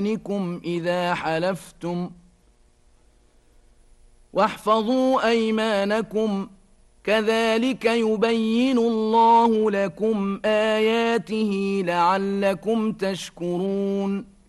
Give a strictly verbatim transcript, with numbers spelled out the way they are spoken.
أيمانكم إذا حلفتم واحفظوا أيمانكم كذلك يبين الله لكم آياته لعلكم تشكرون